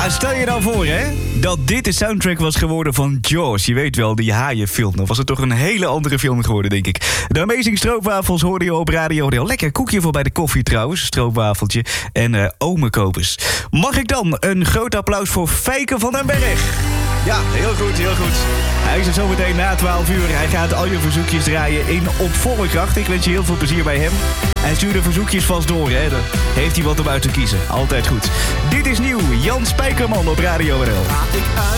stel je nou voor, hè, dat dit de soundtrack was geworden van Jaws. Je weet wel, die haaienfilm. Dan was het toch een hele andere film geworden, denk ik. De Amazing Stroopwafels hoorde je op radio. Lekker koekje voor bij de koffie trouwens, stroopwafeltje. En omekopers. Mag ik dan een groot applaus voor Fijke van den Berg? Ja, heel goed, heel goed. Hij is er zometeen na 12 uur. Hij gaat al je verzoekjes draaien in op volle kracht. Ik wens je heel veel plezier bij hem. Hij stuurt de verzoekjes vast door, hè. Dan heeft hij wat om uit te kiezen. Altijd goed. Dit is nieuw. Jan Spijkerman op Radio NL.